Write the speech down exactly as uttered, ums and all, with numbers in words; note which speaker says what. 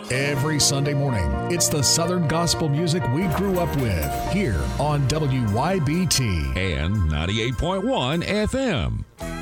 Speaker 1: Every Sunday morning, it's the Southern gospel music we grew up with here on W Y B T
Speaker 2: and ninety-eight point one F M.